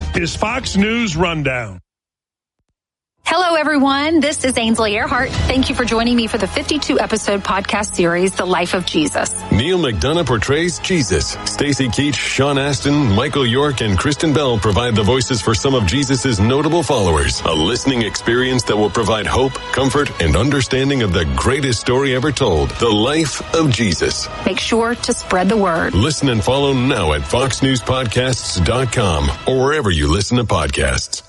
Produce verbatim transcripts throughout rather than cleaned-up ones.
is Fox News Rundown. Hello, everyone. This is Ainsley Earhart. Thank you for joining me for the fifty-two episode podcast series, The Life of Jesus. Neil McDonough portrays Jesus. Stacey Keach, Sean Astin, Michael York, and Kristen Bell provide the voices for some of Jesus' notable followers. A listening experience that will provide hope, comfort, and understanding of the greatest story ever told, The Life of Jesus. Make sure to spread the word. Listen and follow now at fox news podcasts dot com or wherever you listen to podcasts.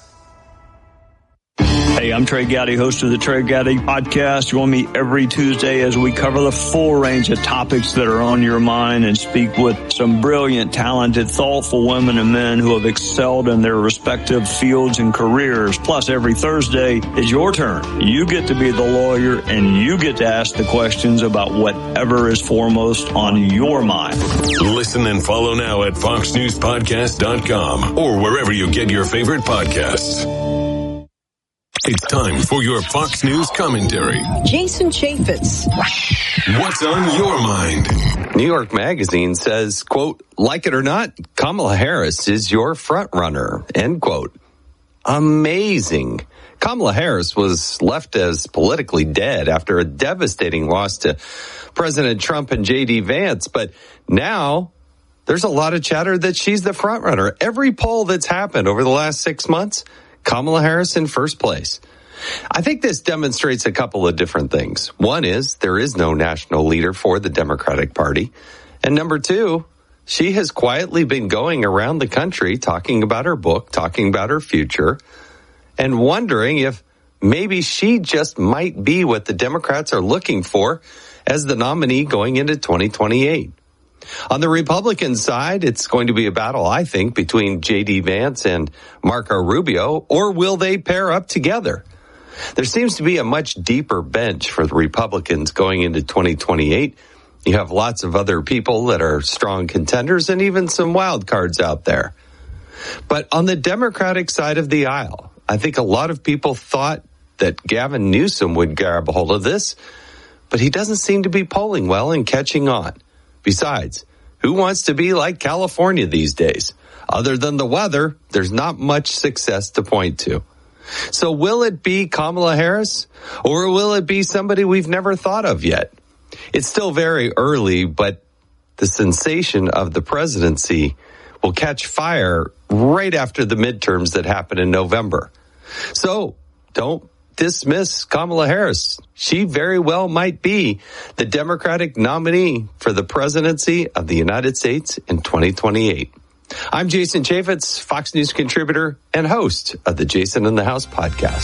Hey, I'm Trey Gowdy, host of the Trey Gowdy Podcast. Join me every Tuesday as we cover the full range of topics that are on your mind and speak with some brilliant, talented, thoughtful women and men who have excelled in their respective fields and careers. Plus, every Thursday is your turn. You get to be the lawyer and you get to ask the questions about whatever is foremost on your mind. Listen and follow now at fox news podcast dot com or wherever you get your favorite podcasts. It's time for your Fox News commentary. Jason Chaffetz. What's on your mind? New York Magazine says, quote, like it or not, Kamala Harris is your front runner, end quote. Amazing. Kamala Harris was left as politically dead after a devastating loss to President Trump and J D Vance. But now there's a lot of chatter that she's the front runner. Every poll that's happened over the last six months, Kamala Harris in first place. I think this demonstrates a couple of different things. One is there is no national leader for the Democratic Party. And number two, she has quietly been going around the country talking about her book, talking about her future, and wondering if maybe she just might be what the Democrats are looking for as the nominee going into twenty twenty-eight. On the Republican side, it's going to be a battle, I think, between J D Vance and Marco Rubio, or will they pair up together? There seems to be a much deeper bench for the Republicans going into twenty twenty-eight. You have lots of other people that are strong contenders and even some wild cards out there. But on the Democratic side of the aisle, I think a lot of people thought that Gavin Newsom would grab a hold of this, but he doesn't seem to be polling well and catching on. Besides, who wants to be like California these days? Other than the weather, there's not much success to point to. So will it be Kamala Harris, or will it be somebody we've never thought of yet? It's still very early, but the sensation of the presidency will catch fire right after the midterms that happen in November. So don't dismiss Kamala Harris. She very well might be the Democratic nominee for the presidency of the United States in twenty twenty-eight. I'm Jason Chaffetz, Fox News contributor and host of the Jason in the House podcast.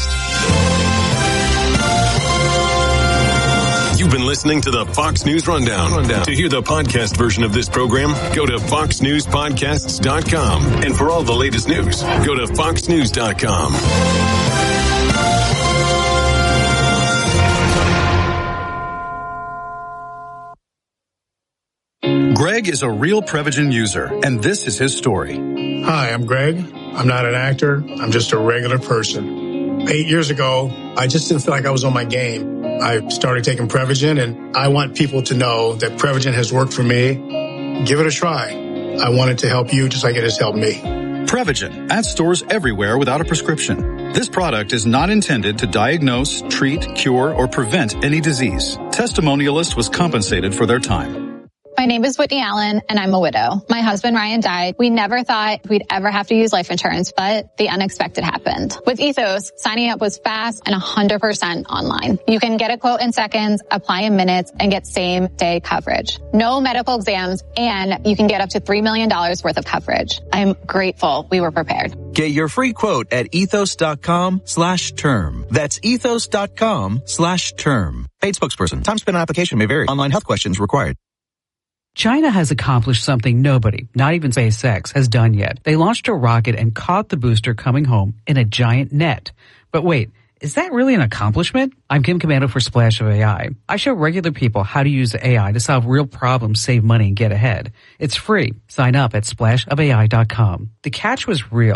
You've been listening to the Fox News Rundown. Rundown. To hear the podcast version of this program, go to fox news podcasts dot com. And for all the latest news, go to fox news dot com. Greg is a real Prevagen user, and this is his story. Hi, I'm Greg. I'm not an actor. I'm just a regular person. Eight years ago, I just didn't feel like I was on my game. I started taking Prevagen, and I want people to know that Prevagen has worked for me. Give it a try. I want it to help you just like it has helped me. Prevagen, at stores everywhere without a prescription. This product is not intended to diagnose, treat, cure, or prevent any disease. Testimonialist was compensated for their time. My name is Whitney Allen, and I'm a widow. My husband, Ryan, died. We never thought we'd ever have to use life insurance, but the unexpected happened. With Ethos, signing up was fast and one hundred percent online. You can get a quote in seconds, apply in minutes, and get same-day coverage. No medical exams, and you can get up to three million dollars worth of coverage. I'm grateful we were prepared. Get your free quote at ethos.com slash term. That's ethos.com slash term. Paid spokesperson. Time spent on application may vary. Online health questions required. China has accomplished something nobody, not even SpaceX, has done yet. They launched a rocket and caught the booster coming home in a giant net. But wait, is that really an accomplishment? I'm Kim Commando for Splash of A I. I show regular people how to use A I to solve real problems, save money, and get ahead. It's free. Sign up at splash of A I dot com. The catch was real.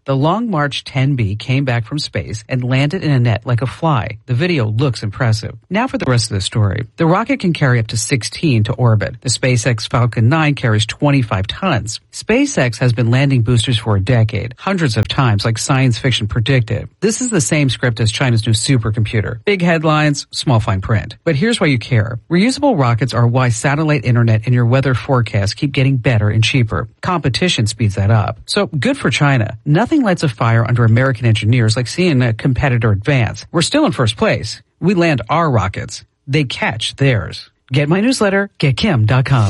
The Long March ten B came back from space and landed in a net like a fly. The video looks impressive. Now for the rest of the story. The rocket can carry up to sixteen to orbit. The SpaceX Falcon nine carries twenty-five tons. SpaceX has been landing boosters for a decade, hundreds of times like science fiction predicted. This is the same script as China's new supercomputer. Big headlines, small fine print. But here's why you care. Reusable rockets are why satellite internet and your weather forecasts keep getting better and cheaper. Competition speeds that up. So good for China. Nothing lights a fire under American engineers like seeing a competitor advance. We're still in first place. We land our rockets. They catch theirs. Get my newsletter, get kim dot com.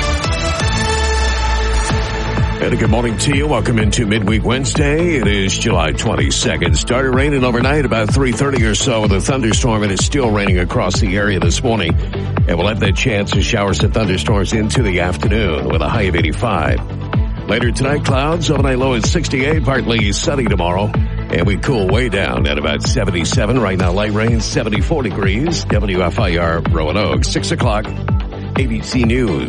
And a good morning to you. Welcome into Midweek Wednesday. It is July twenty-second. Started raining overnight about three thirty or so with a thunderstorm, and it's still raining across the area this morning. And we'll have that chance of showers and thunderstorms into the afternoon with a high of eighty-five. Later tonight, clouds, overnight low at sixty-eight, partly sunny tomorrow. And we cool way down at about seventy-seven. Right now, light rain, seventy-four degrees. W F I R, Roanoke, six o'clock, A B C News.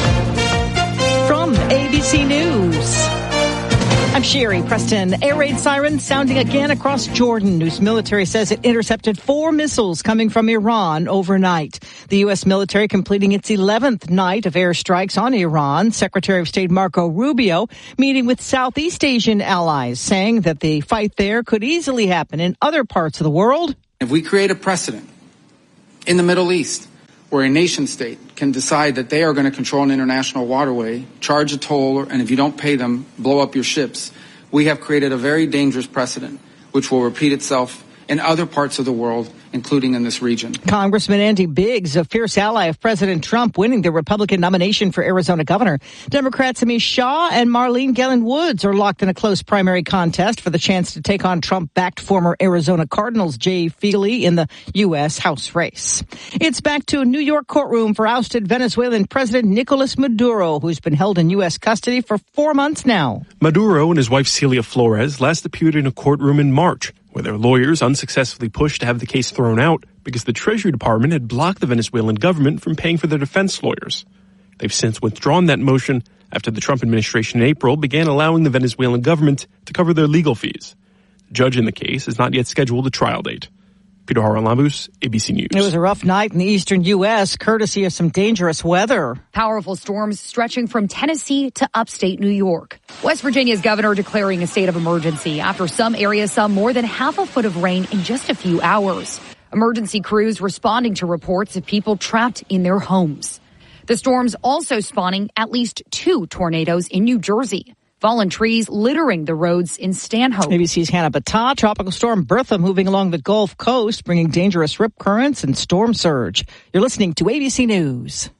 From A B C News, I'm Sherry Preston. Air raid sirens sounding again across Jordan. U S military says it intercepted four missiles coming from Iran overnight. The U S military completing its eleventh night of airstrikes on Iran. Secretary of State Marco Rubio meeting with Southeast Asian allies, saying that the fight there could easily happen in other parts of the world. If we create a precedent in the Middle East where a nation state can decide that they are going to control an international waterway, charge a toll, and if you don't pay them, blow up your ships, we have created a very dangerous precedent, which will repeat itself in other parts of the world, including in this region. Congressman Andy Biggs, a fierce ally of President Trump, winning the Republican nomination for Arizona governor. Democrats Amish Shah and Marlene Gellin Woods are locked in a close primary contest for the chance to take on Trump-backed former Arizona Cardinals Jay Feely in the U S House race. It's back to a New York courtroom for ousted Venezuelan President Nicolas Maduro, who's been held in U S custody for four months now. Maduro and his wife Celia Flores last appeared in a courtroom in March, where their lawyers unsuccessfully pushed to have the case thrown out because the Treasury Department had blocked the Venezuelan government from paying for their defense lawyers. They've since withdrawn that motion after the Trump administration in April began allowing the Venezuelan government to cover their legal fees. The judge in the case has not yet scheduled a trial date. Peter Harlan-Labus, A B C News. It was a rough night in the eastern U S, courtesy of some dangerous weather. Powerful storms stretching from Tennessee to upstate New York. West Virginia's governor declaring a state of emergency after some areas saw more than half a foot of rain in just a few hours. Emergency crews responding to reports of people trapped in their homes. The storms also spawning at least two tornadoes in New Jersey. Fallen trees littering the roads in Stanhope. A B C's Hannah Battah. Tropical storm Bertha moving along the Gulf Coast, bringing dangerous rip currents and storm surge. You're listening to A B C News.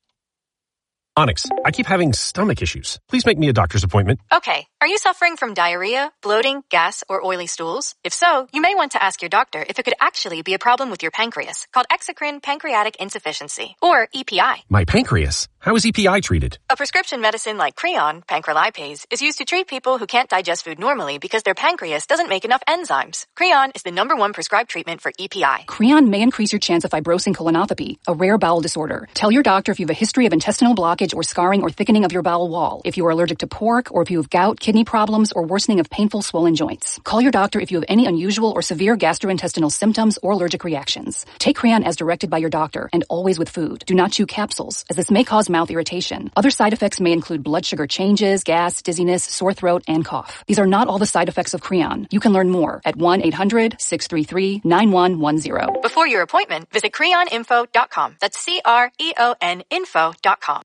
Onyx, I keep having stomach issues. Please make me a doctor's appointment. Okay. Are you suffering from diarrhea, bloating, gas, or oily stools? If so, you may want to ask your doctor if it could actually be a problem with your pancreas, called exocrine pancreatic insufficiency, or E P I. My pancreas? How is E P I treated? A prescription medicine like Creon, pancrelipase, is used to treat people who can't digest food normally because their pancreas doesn't make enough enzymes. Creon is the number one prescribed treatment for E P I. Creon may increase your chance of fibrosing colonopathy, a rare bowel disorder. Tell your doctor if you have a history of intestinal blockage or scarring or thickening of your bowel wall, if you are allergic to pork, or if you have gout, kidney problems, or worsening of painful swollen joints. Call your doctor if you have any unusual or severe gastrointestinal symptoms or allergic reactions. Take Creon as directed by your doctor and always with food. Do not chew capsules, as this may cause mouth irritation. Other side effects may include blood sugar changes, gas, dizziness, sore throat, and cough. These are not all the side effects of Creon. You can learn more at one eight hundred six three three nine one one zero. Before your appointment, visit creon info dot com. That's C R E O N info dot com.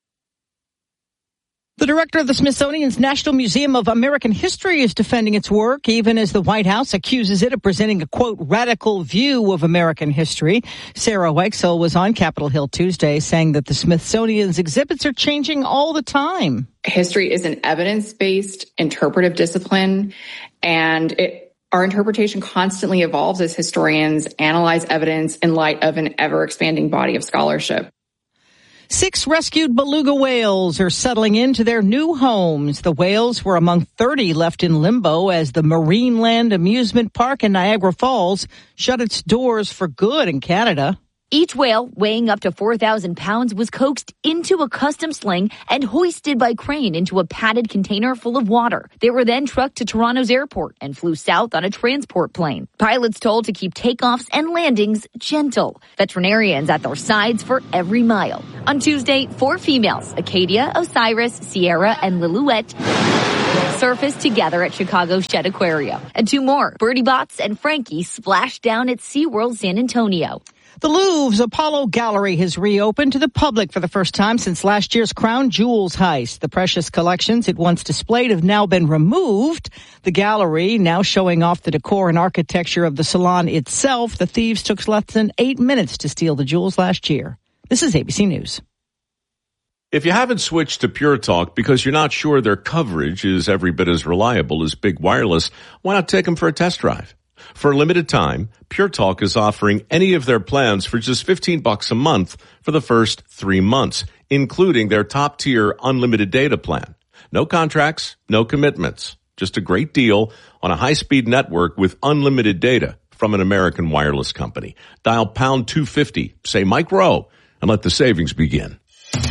The director of the Smithsonian's National Museum of American History is defending its work, even as the White House accuses it of presenting a, quote, radical view of American history. Sarah Weichsel was on Capitol Hill Tuesday saying that the Smithsonian's exhibits are changing all the time. History is an evidence-based interpretive discipline, and it our interpretation constantly evolves as historians analyze evidence in light of an ever-expanding body of scholarship. Six rescued beluga whales are settling into their new homes. The whales were among thirty left in limbo as the Marineland Amusement Park in Niagara Falls shut its doors for good in Canada. Each whale, weighing up to four thousand pounds, was coaxed into a custom sling and hoisted by crane into a padded container full of water. They were then trucked to Toronto's airport and flew south on a transport plane. Pilots told to keep takeoffs and landings gentle. Veterinarians at their sides for every mile. On Tuesday, four females, Acadia, Osiris, Sierra, and Lillouette, surfaced together at Chicago Shed Aquarium. And two more, Birdie Bots and Frankie, splashed down at SeaWorld San Antonio. The Louvre's Apollo Gallery has reopened to the public for the first time since last year's Crown Jewels heist. The precious collections it once displayed have now been removed. The gallery now showing off the decor and architecture of the salon itself. The thieves took less than eight minutes to steal the jewels last year. This is A B C News. If you haven't switched to Pure Talk because you're not sure their coverage is every bit as reliable as Big Wireless, why not take them for a test drive? For a limited time, Pure Talk is offering any of their plans for just fifteen bucks a month for the first three months, including their top-tier unlimited data plan. No contracts, no commitments. Just a great deal on a high-speed network with unlimited data from an American wireless company. Dial pound two fifty, say Mike Rowe, and let the savings begin.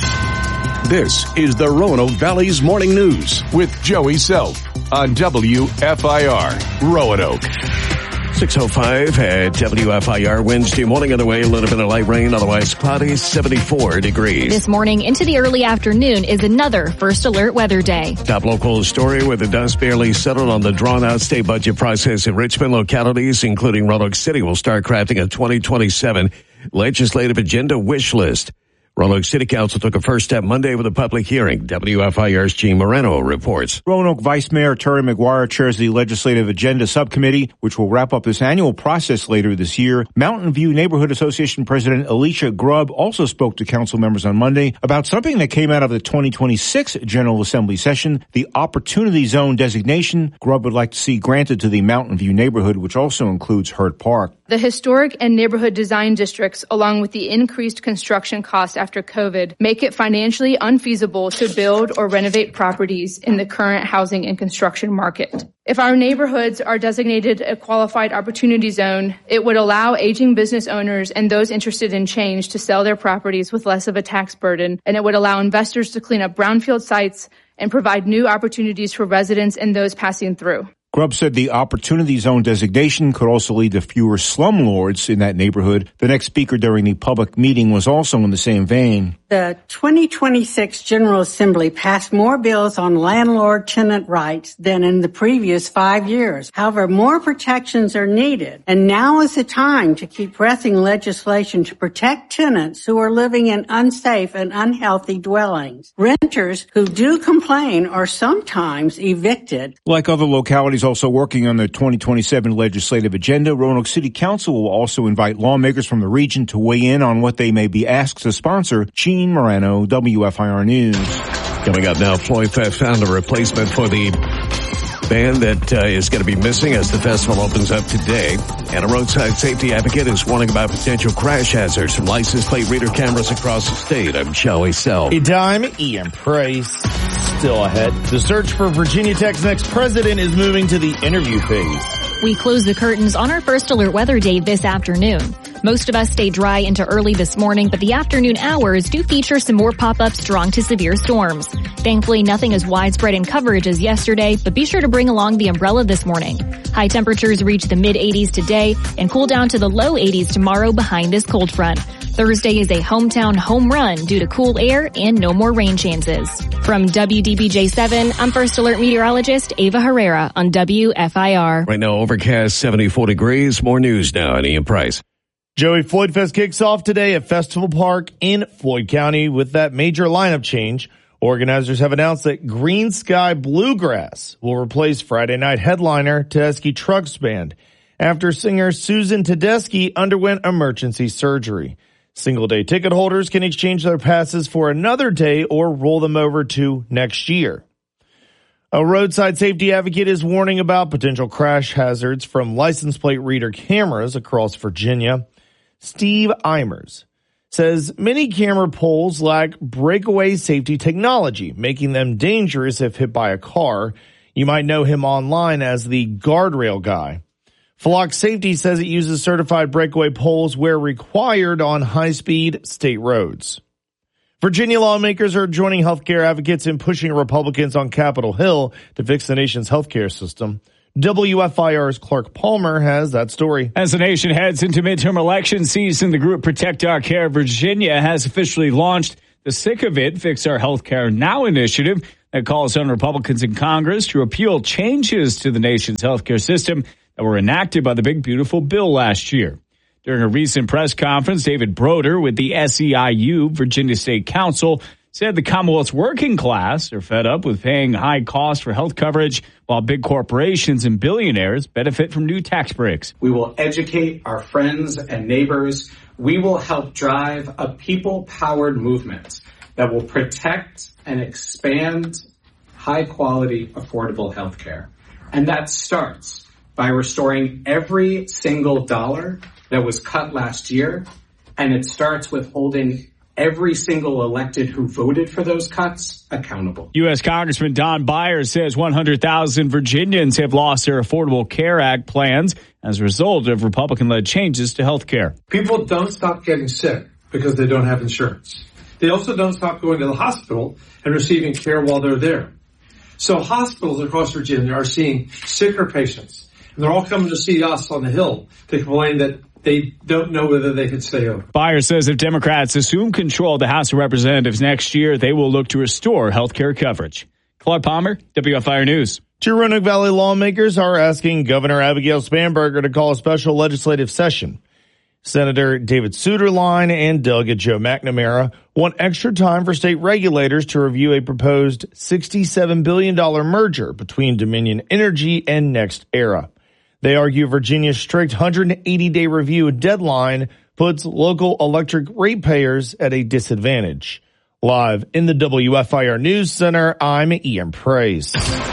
This is the Roanoke Valley's Morning News with Joey Self on W F I R Roanoke. six oh five at W F I R. Wednesday morning on the way. A little bit of light rain, otherwise cloudy, seventy-four degrees. This morning into the early afternoon is another First Alert weather day. Top local story where the dust barely settled on the drawn-out state budget process in Richmond. Localities, including Roanoke City, will start crafting a twenty twenty-seven legislative agenda wish list. Roanoke City Council took a first step Monday with a public hearing. W F I R's Gene Moreno reports. Roanoke Vice Mayor Terry McGuire chairs the Legislative Agenda Subcommittee, which will wrap up this annual process later this year. Mountain View Neighborhood Association President Alicia Grubb also spoke to council members on Monday about something that came out of the twenty twenty-six General Assembly session, the Opportunity Zone designation Grubb would like to see granted to the Mountain View neighborhood, which also includes Hurt Park. The historic and neighborhood design districts, along with the increased construction costs after COVID, make it financially unfeasible to build or renovate properties in the current housing and construction market. If our neighborhoods are designated a qualified opportunity zone, it would allow aging business owners and those interested in change to sell their properties with less of a tax burden, and it would allow investors to clean up brownfield sites and provide new opportunities for residents and those passing through. Grubb said the Opportunity Zone designation could also lead to fewer slumlords in that neighborhood. The next speaker during the public meeting was also in the same vein. The twenty twenty-six General Assembly passed more bills on landlord-tenant rights than in the previous five years. However, more protections are needed, and now is the time to keep pressing legislation to protect tenants who are living in unsafe and unhealthy dwellings. Renters who do complain are sometimes evicted. Like other localities also working on the twenty twenty-seven legislative agenda, Roanoke City Council will also invite lawmakers from the region to weigh in on what they may be asked to sponsor. Gene Moreno, W F I R News. Coming up now, Floyd Fest found a replacement for the band that uh, is going to be missing as the festival opens up today. And a roadside safety advocate is warning about potential crash hazards from license plate reader cameras across the state. I'm Joey Self. A dime, Ian Price. Still ahead. The search for Virginia Tech's next president is moving to the interview phase. We close the curtains on our First Alert weather day this afternoon. Most of us stay dry into early this morning, but the afternoon hours do feature some more pop-ups strong to severe storms. Thankfully, nothing as widespread in coverage as yesterday, but be sure to bring along the umbrella this morning. High temperatures reach the mid eighties today and cool down to the low eighties tomorrow behind this cold front. Thursday is a hometown home run due to cool air and no more rain chances. From W D B J seven, I'm First Alert meteorologist Ava Herrera on W F I R. Right now, overcast, seventy-four degrees. More news now at Ian Price. Joey, Floyd Fest kicks off today at Festival Park in Floyd County with that major lineup change. Organizers have announced that Green Sky Bluegrass will replace Friday night headliner Tedeschi Trucks Band after singer Susan Tedeschi underwent emergency surgery. Single-day ticket holders can exchange their passes for another day or roll them over to next year. A roadside safety advocate is warning about potential crash hazards from license plate reader cameras across Virginia. Steve Eimers says many camera poles lack breakaway safety technology, making them dangerous if hit by a car. You might know him online as the guardrail guy. Flock Safety says it uses certified breakaway poles where required on high-speed state roads. Virginia lawmakers are joining healthcare advocates in pushing Republicans on Capitol Hill to fix the nation's healthcare system. W F I R's Clark Palmer has that story. As the nation heads into midterm election season, the group Protect Our Care Virginia has officially launched the Sick of It, Fix Our Healthcare Now initiative that calls on Republicans in Congress to repeal changes to the nation's healthcare system that were enacted by the Big Beautiful Bill last year. During a recent press conference, David Broder with the S E I U, Virginia State Council, said the Commonwealth's working class are fed up with paying high costs for health coverage while big corporations and billionaires benefit from new tax breaks. We will educate our friends and neighbors. We will help drive a people-powered movement that will protect and expand high-quality, affordable health care. And that starts by restoring every single dollar that was cut last year, and it starts with holding every single elected who voted for those cuts accountable. U S. Congressman Don Byers says one hundred thousand Virginians have lost their Affordable Care Act plans as a result of Republican-led changes to health care. People don't stop getting sick because they don't have insurance. They also don't stop going to the hospital and receiving care while they're there. So hospitals across Virginia are seeing sicker patients, and they're all coming to see us on the Hill to complain that they don't know whether they can stay open. Byers says if Democrats assume control of the House of Representatives next year, they will look to restore health care coverage. Clark Palmer, W F I R News. Two Roanoke Valley lawmakers are asking Governor Abigail Spanberger to call a special legislative session. Senator David Suderline and Delegate Joe McNamara want extra time for state regulators to review a proposed sixty-seven billion dollars merger between Dominion Energy and NextEra. They argue Virginia's strict one hundred eighty day review deadline puts local electric ratepayers at a disadvantage. Live in the W F I R News Center, I'm Ian Praise.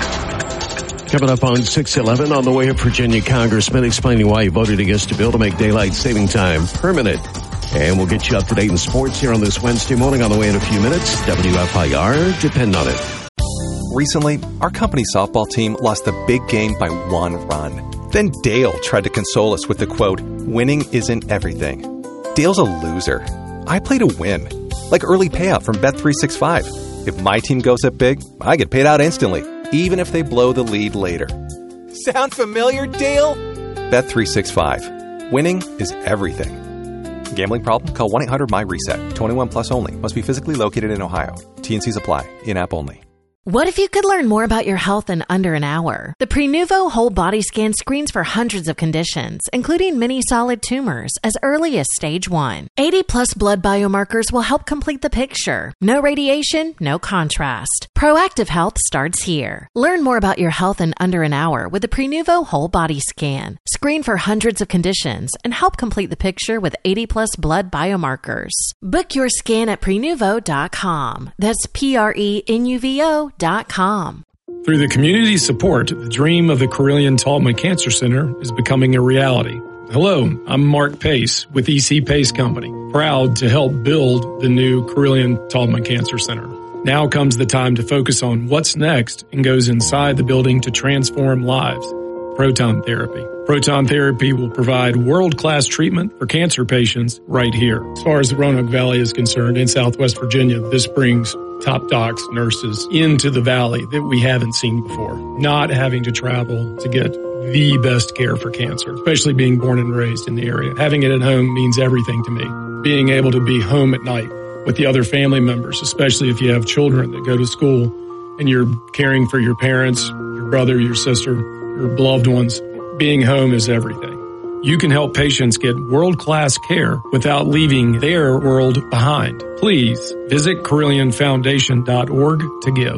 Coming up on six eleven, on the way, a Virginia congressman explaining why he voted against a bill to make daylight saving time permanent. And we'll get you up to date in sports here on this Wednesday morning. On the way in a few minutes, W F I R, depend on it. Recently, our company softball team lost the big game by one run. Then Dale tried to console us with the quote, "Winning isn't everything." Dale's a loser. I play to win. Like early payout from Bet three sixty-five. If my team goes up big, I get paid out instantly, even if they blow the lead later. Sound familiar, Dale? Bet three sixty-five. Winning is everything. Gambling problem? Call one eight hundred M Y reset. twenty-one plus only. Must be physically located in Ohio. T and Cs apply. In-app only. What if you could learn more about your health in under an hour? The Prenuvo Whole Body Scan screens for hundreds of conditions, including many solid tumors, as early as stage one. eighty plus blood biomarkers will help complete the picture. No radiation, no contrast. Proactive health starts here. Learn more about your health in under an hour with the Prenuvo Whole Body Scan. Screen for hundreds of conditions and help complete the picture with eighty plus blood biomarkers. Book your scan at prenuvo dot com. That's P R E N U V O dot com. Through the community support, the dream of the Carilion Taubman Cancer Center is becoming a reality. Hello, I'm Mark Pace with E C Pace Company, proud to help build the new Carilion Taubman Cancer Center. Now comes the time to focus on what's next and goes inside the building to transform lives. Proton therapy. Proton therapy will provide world-class treatment for cancer patients right here. As far as the Roanoke Valley is concerned, in Southwest Virginia, this brings top docs, nurses into the valley that we haven't seen before. Not having to travel to get the best care for cancer, especially being born and raised in the area. Having it at home means everything to me. Being able to be home at night with the other family members, especially if you have children that go to school and you're caring for your parents, your brother, your sister, your beloved ones. Being home is everything. You can help patients get world-class care without leaving their world behind. Please visit Carilion Foundation dot org to give.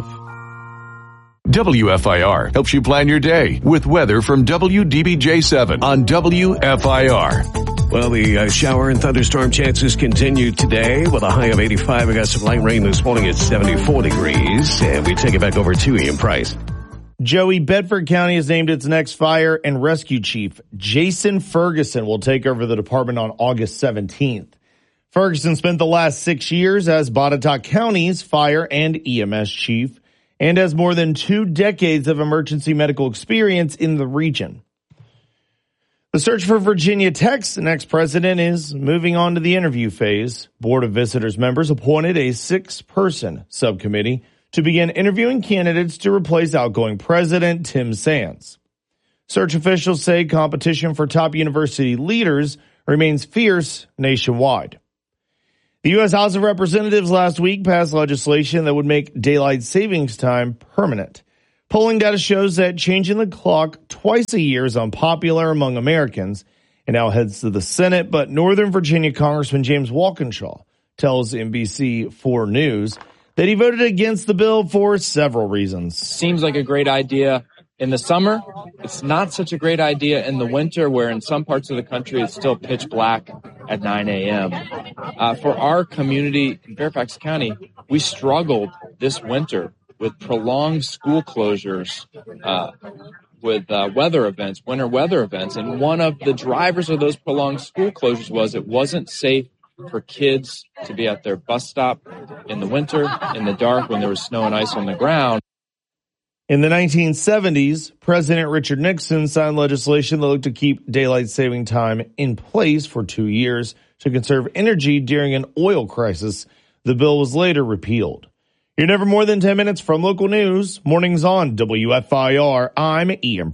W F I R helps you plan your day with weather from W D B J seven on W F I R. Well, the uh, shower and thunderstorm chances continue today with a high of eighty-five. We got some light rain this morning at seventy-four degrees. And we take it back over to Ian Price. Joey, Bedford County has named its next fire and rescue chief. Jason Ferguson will take over the department on August seventeenth. Ferguson spent the last six years as Botetourt County's fire and E M S chief and has more than two decades of emergency medical experience in the region. The search for Virginia Tech's next president is moving on to the interview phase. Board of Visitors members appointed a six-person subcommittee to begin interviewing candidates to replace outgoing president Tim Sands. Search officials say competition for top university leaders remains fierce nationwide. The U S House of Representatives last week passed legislation that would make daylight savings time permanent. Polling data shows that changing the clock twice a year is unpopular among Americans. It now heads to the Senate, but Northern Virginia Congressman James Walkinshaw tells N B C four News that he voted against the bill for several reasons. Seems like a great idea in the summer. It's not such a great idea in the winter, where in some parts of the country it's still pitch black at nine a.m. Uh, for our community in Fairfax County, we struggled this winter with prolonged school closures, uh, with uh, weather events, winter weather events. And one of the drivers of those prolonged school closures was it wasn't safe for kids to be at their bus stop in the winter, in the dark, when there was snow and ice on the ground. In the nineteen seventies, President Richard Nixon signed legislation that looked to keep daylight saving time in place for two years to conserve energy during an oil crisis. The bill was later repealed. You're never more than ten minutes from local news. Mornings on W F I R. I'm Ian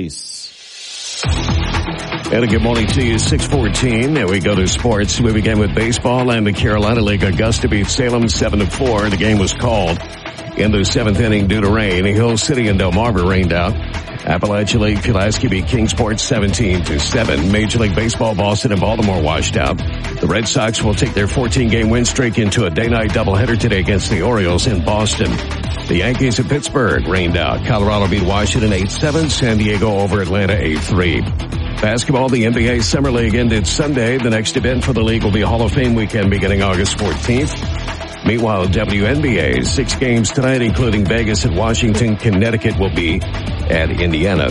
Price. And a good morning to you, six fourteen. There we go to sports. We begin with baseball and the Carolina League. Augusta beat Salem seven to four. The game was called in the seventh inning due to rain. Hill City and Delmarva rained out. Appalachian League, Pulaski beat Kingsport seventeen to seven. Major League Baseball, Boston and Baltimore washed out. The Red Sox will take their fourteen-game win streak into a day-night doubleheader today against the Orioles in Boston. The Yankees of Pittsburgh rained out. Colorado beat Washington eight seven. San Diego over Atlanta eight three. Basketball, the N B A Summer League ended Sunday. The next event for the league will be Hall of Fame weekend beginning August fourteenth. Meanwhile, W N B A, six games tonight, including Vegas and Washington. Connecticut will be at Indiana.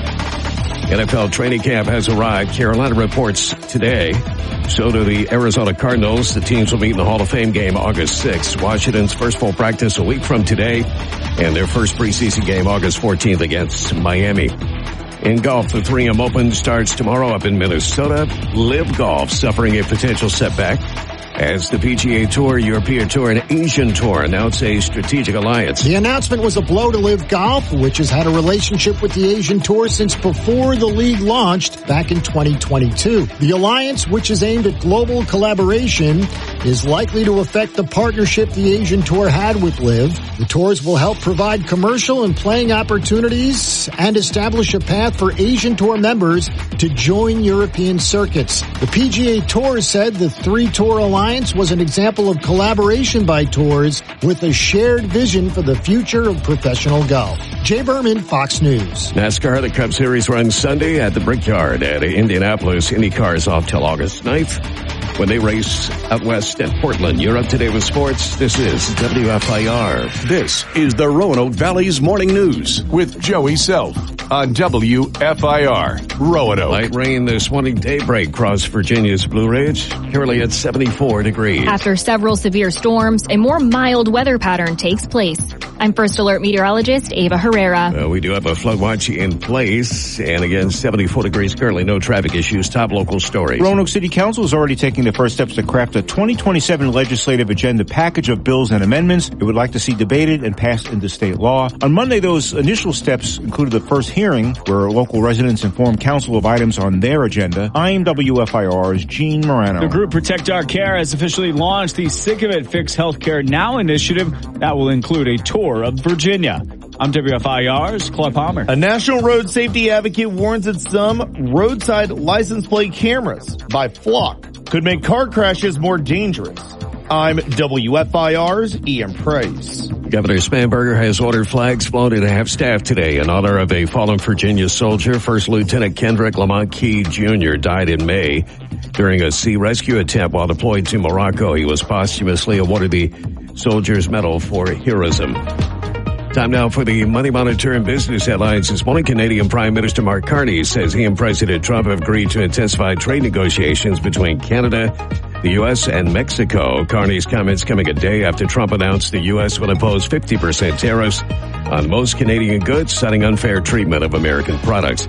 N F L training camp has arrived. Carolina reports today. So do the Arizona Cardinals. The teams will meet in the Hall of Fame game August sixth. Washington's first full practice a week from today. And their first preseason game August fourteenth against Miami. In golf, the three M Open starts tomorrow up in Minnesota. Live Golf suffering a potential setback as the P G A Tour, European Tour, and Asian Tour announce a strategic alliance. The announcement was a blow to Live Golf, which has had a relationship with the Asian Tour since before the league launched back in twenty twenty-two. The alliance, which is aimed at global collaboration, is likely to affect the partnership the Asian Tour had with Live. The tours will help provide commercial and playing opportunities and establish a path for Asian Tour members to join European circuits. The P G A Tour said the three-tour alliance was an example of collaboration by tours with a shared vision for the future of professional golf. Jay Berman, Fox News. NASCAR, the Cup Series runs Sunday at the Brickyard at Indianapolis. IndyCar is off till August ninth when they race out west at Portland. You're up to date with sports. This is W F I R. This is the Roanoke Valley's Morning News with Joey Self on W F I R. Roanoke. Light rain this morning, daybreak across Virginia's Blue Ridge, currently at seventy-four degrees. After several severe storms, a more mild weather pattern takes place. I'm First Alert meteorologist Ava Herrera. Uh, we do have a flood watch in place, and again, seventy-four degrees currently, no traffic issues. Top local stories. Roanoke City Council is already taking the first steps to craft a twenty twenty-seven legislative agenda package of bills and amendments it would like to see debated and passed into state law. On Monday, those initial steps included the first hearing where local residents informed council of items on their agenda. I'm W F I R's Gene Morano. The group Protect Our Care has officially launched the Sick of It Fix Healthcare Now initiative that will include a tour of Virginia. I'm W F I R's Claude Palmer. A national road safety advocate warns that some roadside license plate cameras by Flock could make car crashes more dangerous. I'm W F I R's Ian Price. Governor Spanberger has ordered flags flown at half-staff today in honor of a fallen Virginia soldier. First Lieutenant Kendrick Lamont Key Junior died in May during a sea rescue attempt while deployed to Morocco. He was posthumously awarded the Soldier's Medal for heroism. Time now for the Money Monitor and business headlines. This morning, Canadian Prime Minister Mark Carney says he and President Trump have agreed to intensify trade negotiations between Canada, the U S, and Mexico. Carney's comments coming a day after Trump announced the U S will impose fifty percent tariffs on most Canadian goods, citing unfair treatment of American products.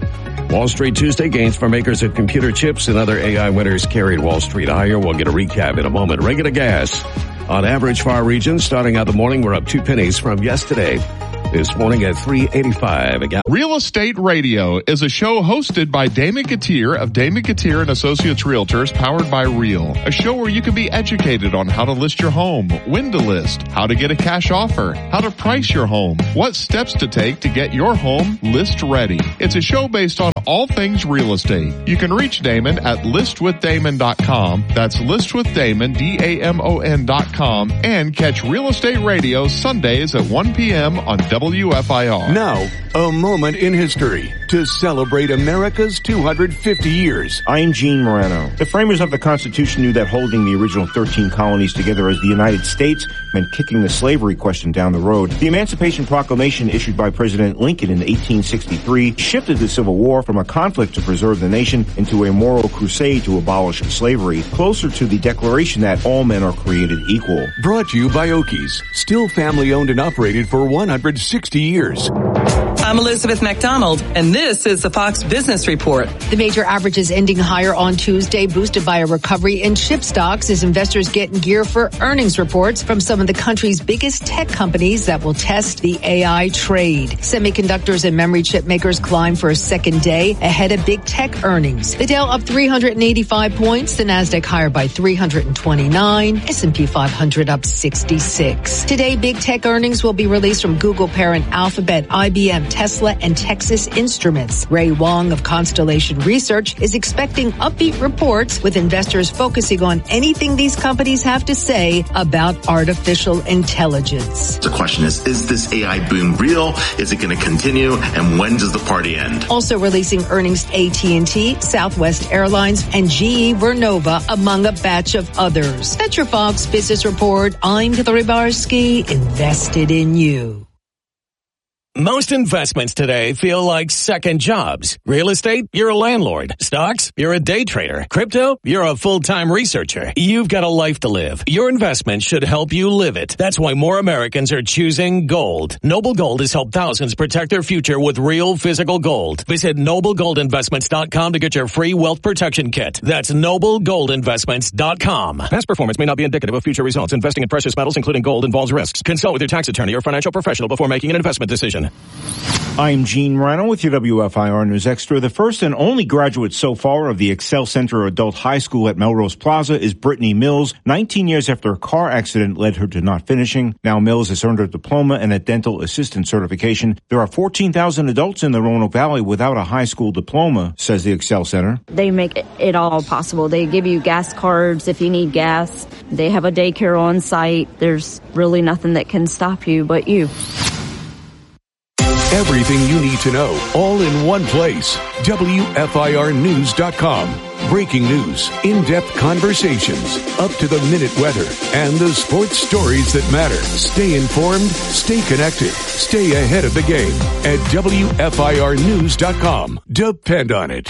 Wall Street Tuesday, gains for makers of computer chips and other A I winners carried Wall Street higher. We'll get a recap in a moment. Regular gas, on average for our region, starting out the morning, we're up two pennies from yesterday. This morning at three eighty-five. Again. Real Estate Radio is a show hosted by Damon Gatir of Damon Gatir and Associates Realtors, powered by Real. A show where you can be educated on how to list your home, when to list, how to get a cash offer, how to price your home, what steps to take to get your home list ready. It's a show based on all things real estate. You can reach Damon at list with damon dot com. That's list with damon, D A M O N dot com, and catch Real Estate Radio Sundays at one p.m. on W F I R. Now, a moment in history to celebrate America's two hundred fifty years. I'm Gene Morano. The framers of the Constitution knew that holding the original thirteen colonies together as the United States meant kicking the slavery question down the road. The Emancipation Proclamation issued by President Lincoln in eighteen sixty-three shifted the Civil War from a conflict to preserve the nation into a moral crusade to abolish slavery, closer to the declaration that all men are created equal. Brought to you by Okies, still family owned and operated for one hundred sixty years. I'm Elizabeth McDonald, and this is the Fox Business Report. The major averages ending higher on Tuesday, boosted by a recovery in chip stocks as investors get in gear for earnings reports from some of the country's biggest tech companies that will test the A I trade. Semiconductors and memory chip makers climb for a second day ahead of big tech earnings. The Dow up three hundred eighty-five points, the Nasdaq higher by three hundred twenty-nine, S and P five hundred up sixty-six. Today, big tech earnings will be released from Google parent Alphabet, I B M, Tesla, and Texas Instruments. Ray Wang of Constellation Research is expecting upbeat reports, with investors focusing on anything these companies have to say about artificial intelligence. The question is, is this A I boom real? Is it going to continue? And when does the party end? Also releasing earnings, A T and T, Southwest Airlines, and G E Vernova, among a batch of others. That's your Fox Business Report. I'm Hillary Barsky, invested in you. Most investments today feel like second jobs. Real estate, you're a landlord. Stocks, you're a day trader. Crypto, you're a full-time researcher. You've got a life to live. Your investment should help you live it. That's why more Americans are choosing gold. Noble Gold has helped thousands protect their future with real physical gold. Visit noble gold investments dot com to get your free wealth protection kit. That's noble gold investments dot com. Past performance may not be indicative of future results. Investing in precious metals, including gold, involves risks. Consult with your tax attorney or financial professional before making an investment decision. I'm Gene Morano with your W F I R News Extra. The first and only graduate so far of the Excel Center Adult High School at Melrose Plaza is Brittany Mills. nineteen years after a car accident led her to not finishing. Now Mills has earned her diploma and a dental assistant certification. There are fourteen thousand adults in the Roanoke Valley without a high school diploma, says the Excel Center. They make it all possible. They give you gas cards if you need gas. They have a daycare on site. There's really nothing that can stop you but you. Everything you need to know, all in one place. W F I R news dot com. Breaking news, in-depth conversations, up-to-the-minute weather, and the sports stories that matter. Stay informed, stay connected, stay ahead of the game at W F I R news dot com. Depend on it.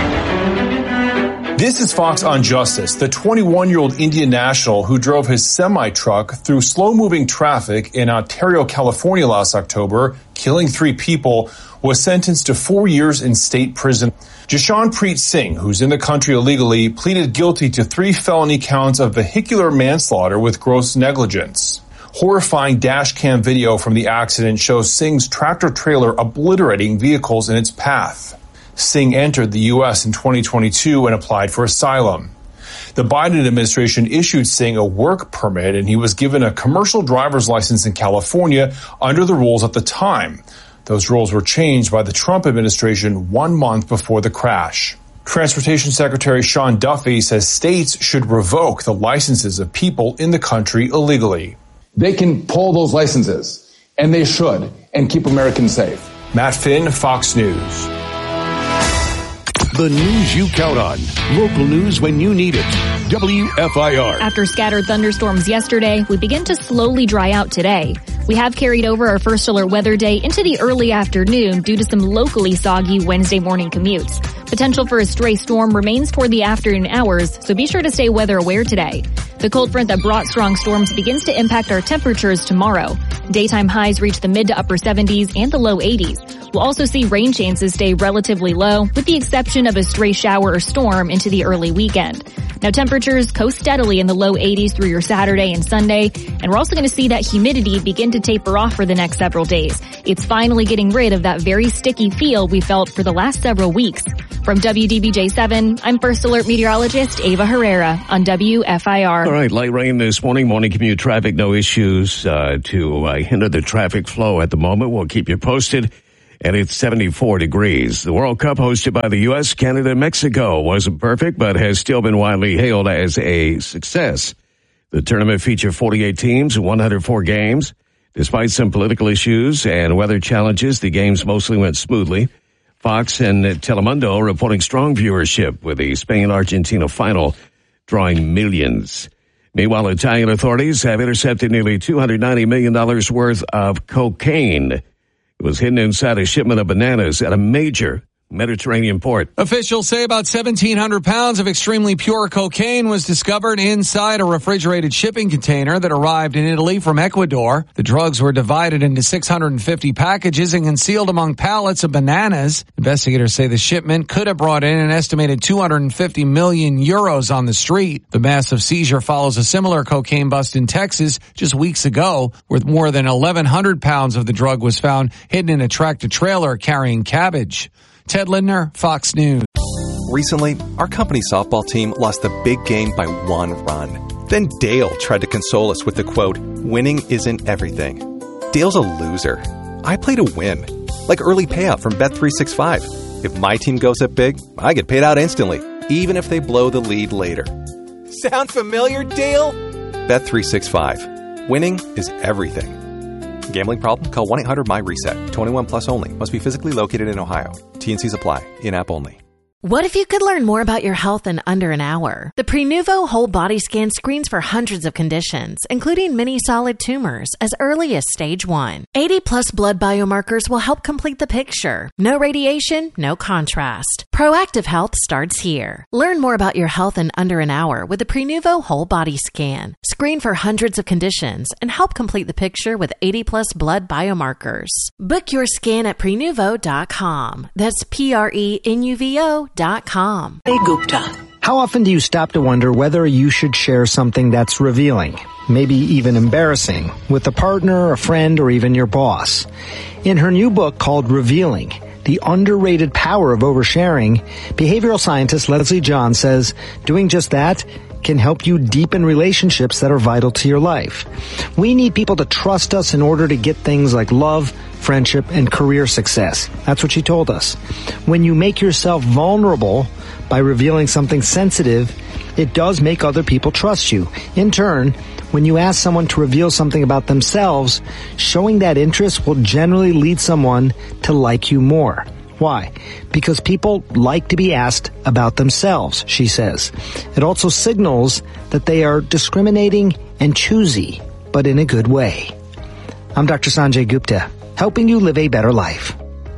This is Fox on Justice. The twenty-one-year-old Indian national who drove his semi-truck through slow-moving traffic in Ontario, California last October, killing three people, was sentenced to four years in state prison. Jashanpreet Singh, who's in the country illegally, pleaded guilty to three felony counts of vehicular manslaughter with gross negligence. Horrifying dash cam video from the accident shows Singh's tractor-trailer obliterating vehicles in its path. Singh entered the U S in twenty twenty-two and applied for asylum. The Biden administration issued Singh a work permit, and he was given a commercial driver's license in California under the rules at the time. Those rules were changed by the Trump administration one month before the crash. Transportation Secretary Sean Duffy says states should revoke the licenses of people in the country illegally. They can pull those licenses, and they should, and keep Americans safe. Matt Finn, Fox News. The news you count on. Local news when you need it. W F I R. After scattered thunderstorms yesterday, we begin to slowly dry out today. We have carried over our first alert weather day into the early afternoon due to some locally soggy Wednesday morning commutes. Potential for a stray storm remains toward the afternoon hours, so be sure to stay weather aware today. The cold front that brought strong storms begins to impact our temperatures tomorrow. Daytime highs reach the mid to upper seventies and the low eighties. We'll also see rain chances stay relatively low, with the exception of a stray shower or storm into the early weekend. Now, temperatures coast steadily in the low eighties through your Saturday and Sunday, and we're also going to see that humidity begin to taper off for the next several days. It's finally getting rid of that very sticky feel we felt for the last several weeks. From W D B J seven, I'm First Alert meteorologist Ava Herrera on W F I R. All right, light rain this morning. Morning commute traffic, no issues uh, to uh, hinder the traffic flow at the moment. We'll keep you posted. And it's seventy-four degrees. The World Cup hosted by the U S, Canada, and Mexico wasn't perfect, but has still been widely hailed as a success. The tournament featured forty-eight teams and one hundred four games. Despite some political issues and weather challenges, the games mostly went smoothly. Fox and Telemundo reporting strong viewership with the Spain-Argentina final drawing millions. Meanwhile, Italian authorities have intercepted nearly two hundred ninety million dollars worth of cocaine. It was hidden inside a shipment of bananas at a major Mediterranean port. Officials say about seventeen hundred pounds of extremely pure cocaine was discovered inside a refrigerated shipping container that arrived in Italy from Ecuador. The drugs were divided into six hundred fifty packages and concealed among pallets of bananas. Investigators say the shipment could have brought in an estimated two hundred fifty million euros on the street. The massive seizure follows a similar cocaine bust in Texas just weeks ago, where more than eleven hundred pounds of the drug was found hidden in a tractor-trailer carrying cabbage. Ted Lindner, Fox News. Recently, our company softball team lost a big game by one run. Then Dale tried to console us with the quote, "Winning isn't everything." Dale's a loser. I play to win. Like early payout from Bet three sixty-five. If my team goes up big, I get paid out instantly, even if they blow the lead later. Sound familiar, Dale? Bet three sixty-five. Winning is everything. Gambling problem? Call one eight hundred my reset. twenty-one plus only. Must be physically located in Ohio. T and Cs apply. In-app only. What if you could learn more about your health in under an hour? The Prenuvo whole body scan screens for hundreds of conditions, including many solid tumors, as early as stage one. eighty plus blood biomarkers will help complete the picture. No radiation, no contrast. Proactive health starts here. Learn more about your health in under an hour with the Prenuvo whole body scan. Screen for hundreds of conditions and help complete the picture with eighty plus blood biomarkers. Book your scan at prenuvo dot com. That's P R E N U V O dot com. Hey Gupta. How often do you stop to wonder whether you should share something that's revealing, maybe even embarrassing, with a partner, a friend, or even your boss? In her new book called Revealing, The Underrated Power of Oversharing, behavioral scientist Leslie John says doing just that can help you deepen relationships that are vital to your life. We need people to trust us in order to get things like love, friendship, and career success. That's what she told us. When you make yourself vulnerable by revealing something sensitive, it does make other people trust you. In turn, when you ask someone to reveal something about themselves, showing that interest will generally lead someone to like you more. Why? Because people like to be asked about themselves, she says. It also signals that they are discriminating and choosy, but in a good way. I'm Doctor Sanjay Gupta, helping you live a better life.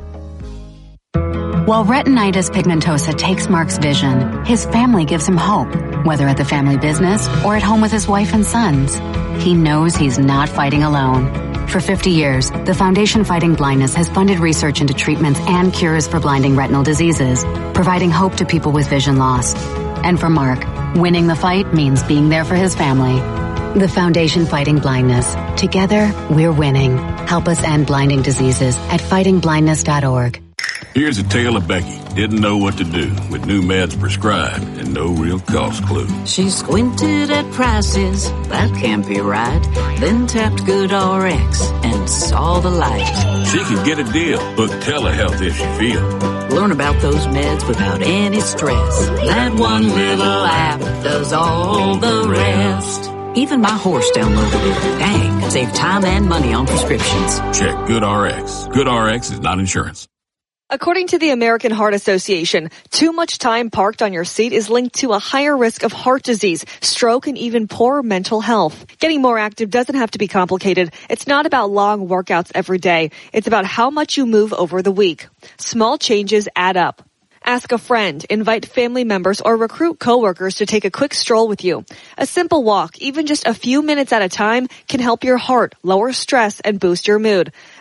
While retinitis pigmentosa takes Mark's vision, his family gives him hope, whether at the family business or at home with his wife and sons. He knows he's not fighting alone. For fifty years, the Foundation Fighting Blindness has funded research into treatments and cures for blinding retinal diseases, providing hope to people with vision loss. And for Mark, winning the fight means being there for his family. The Foundation Fighting Blindness. Together, we're winning. Help us end blinding diseases at fighting blindness dot org. Here's a tale of Becky. Didn't know what to do with new meds prescribed and no real cost clue. She squinted at prices, that can't be right. Then tapped GoodRx and saw the light. She could get a deal. Book telehealth if she feels. Learn about those meds without any stress. That one little app does all the rest. Even my horse downloaded it. Dang, save time and money on prescriptions. Check GoodRx. GoodRx is not insurance. According to the American Heart Association, too much time parked on your seat is linked to a higher risk of heart disease, stroke, and even poor mental health. Getting more active doesn't have to be complicated. It's not about long workouts every day. It's about how much you move over the week. Small changes add up. Ask a friend, invite family members, or recruit coworkers to take a quick stroll with you. A simple walk, even just a few minutes at a time, can help your heart, lower stress, and boost your mood.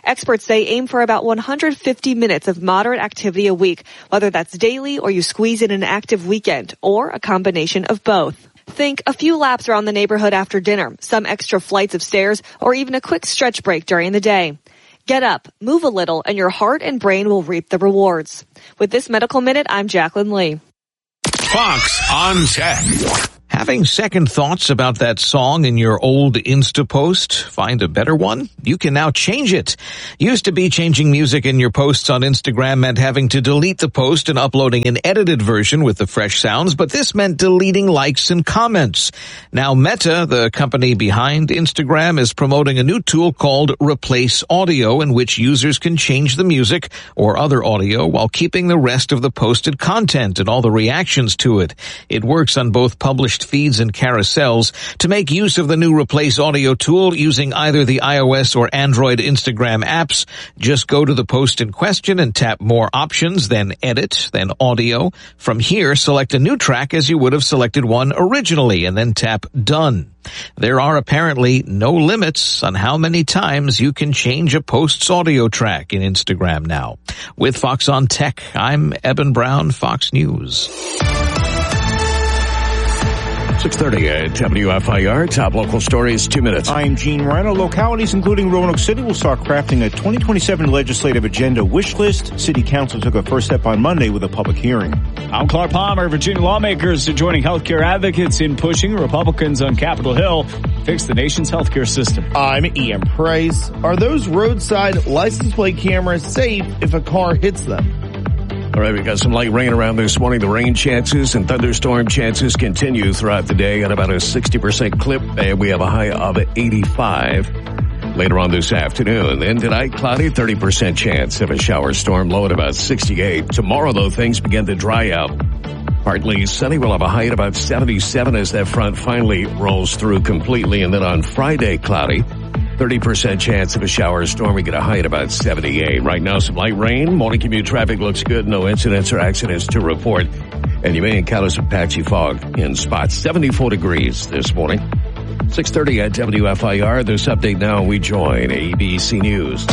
Experts say aim for about one hundred fifty minutes of moderate activity a week, whether that's daily or you squeeze in an active weekend, or a combination of both. Think a few laps around the neighborhood after dinner, some extra flights of stairs, or even a quick stretch break during the day. Get up, move a little, and your heart and brain will reap the rewards. With this Medical Minute, I'm Jacqueline Lee. Fox on Tech. Having second thoughts about that song in your old Insta post? Find a better one? You can now change it. Used to be changing music in your posts on Instagram meant having to delete the post and uploading an edited version with the fresh sounds, but this meant deleting likes and comments. Now Meta, the company behind Instagram, is promoting a new tool called Replace Audio, in which users can change the music or other audio while keeping the rest of the posted content and all the reactions to it. It works on both published feeds and carousels. To make use of the new Replace Audio tool using either the iOS or Android Instagram apps, just go to the post in question and tap More Options, then Edit, then Audio. From here, select a new track as you would have selected one originally, and then tap Done. There are apparently no limits on how many times you can change a post's audio track in Instagram now. With Fox on Tech, I'm Eben Brown, Fox News. six thirty at W F I R. Top local stories, two minutes. I'm Gene Rano. Localities including Roanoke City will start crafting a twenty twenty-seven legislative agenda wish list. City Council took a first step on Monday with a public hearing. I'm Clark Palmer. Virginia lawmakers are joining healthcare advocates in pushing Republicans on Capitol Hill to fix the nation's healthcare system. I'm Ian Price. Are those roadside license plate cameras safe if a car hits them? All right, we got some light rain around this morning. The rain chances and thunderstorm chances continue throughout the day at about a sixty percent clip, and we have a high of eighty-five later on this afternoon. Then tonight, cloudy, thirty percent chance of a shower storm, low at about sixty-eight. Tomorrow, though, things begin to dry out. Partly sunny, we'll have a high at about seventy-seven as that front finally rolls through completely. And then on Friday, cloudy. thirty percent chance of a shower storm. We get a high at about seventy-eight. Right now, some light rain. Morning commute traffic looks good. No incidents or accidents to report. And you may encounter some patchy fog in spots. seventy-four degrees this morning. six thirty at W F I R. This update now, we join A B C News.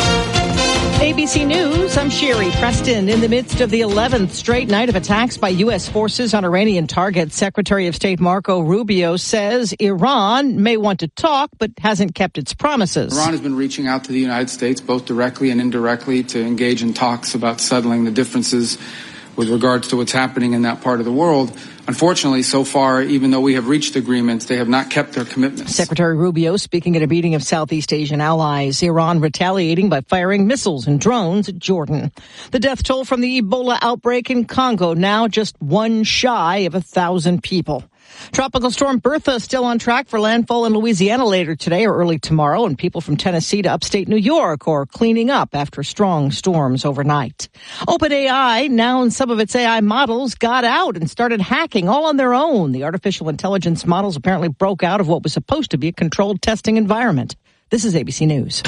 A B C News, I'm Sherry Preston. In the midst of the eleventh straight night of attacks by U S forces on Iranian targets, Secretary of State Marco Rubio says Iran may want to talk, but hasn't kept its promises. Iran has been reaching out to the United States, both directly and indirectly, to engage in talks about settling the differences with regards to what's happening in that part of the world. Unfortunately, so far, even though we have reached agreements, they have not kept their commitments. Secretary Rubio speaking at a meeting of Southeast Asian allies. Iran retaliating by firing missiles and drones at Jordan. The death toll from the Ebola outbreak in Congo now just one shy of a thousand people. Tropical storm Bertha still on track for landfall in Louisiana later today or early tomorrow, and people from Tennessee to upstate New York are cleaning up after strong storms overnight. OpenAI, now in some of its A I models, got out and started hacking all on their own. The artificial intelligence models apparently broke out of what was supposed to be a controlled testing environment. This is A B C News.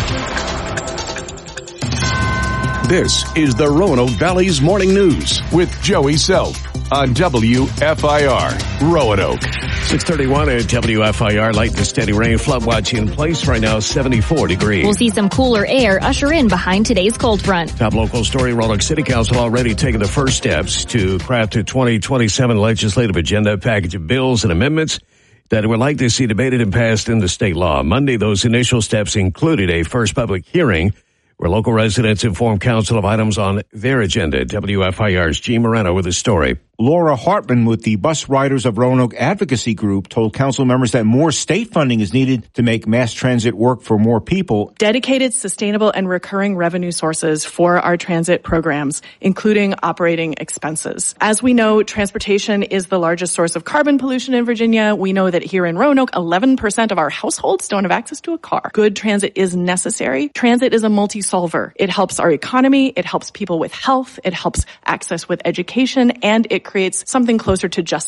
This is the Roanoke Valley's Morning News with Joey Self on W F I R Roanoke. six thirty-one at W F I R. Light to steady rain. Flood watch in place right now, seventy-four degrees. We'll see some cooler air usher in behind today's cold front. Top local story, Roanoke City Council already taking the first steps to craft a twenty twenty-seven legislative agenda, package of bills and amendments that would like to see debated and passed into state law. Monday, those initial steps included a first public hearing where local residents informed council of items on their agenda. W F I R's Gene Moreno with a story. Laura Hartman with the Bus Riders of Roanoke Advocacy Group told council members that more state funding is needed to make mass transit work for more people. Dedicated, sustainable, and recurring revenue sources for our transit programs, including operating expenses. As we know, transportation is the largest source of carbon pollution in Virginia. We know that here in Roanoke, eleven percent of our households don't have access to a car. Good transit is necessary. Transit is a multi-solver. It helps our economy, it helps people with health, it helps access with education, and it creates something closer to justice.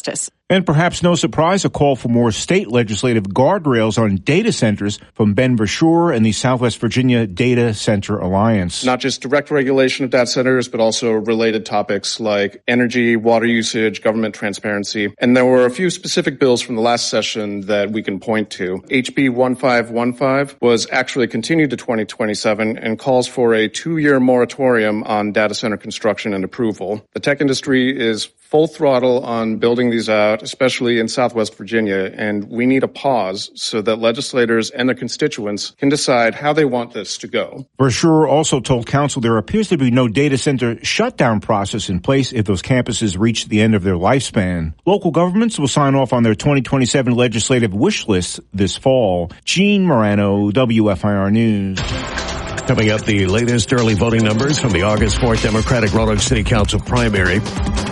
And perhaps no surprise, a call for more state legislative guardrails on data centers from Ben Verschoor and the Southwest Virginia Data Center Alliance. Not just direct regulation of data centers, but also related topics like energy, water usage, government transparency. And there were a few specific bills from the last session that we can point to. H B fifteen fifteen was actually continued to twenty twenty-seven and calls for a two-year moratorium on data center construction and approval. The tech industry is full throttle on building these out, especially in Southwest Virginia, and we need a pause so that legislators and their constituents can decide how they want this to go. Verschoor also told council there appears to be no data center shutdown process in place if those campuses reach the end of their lifespan. Local governments will sign off on their twenty twenty-seven legislative wish list this fall. Gene Morano, W F I R News. Coming up, the latest early voting numbers from the August fourth Democratic Roanoke City Council primary.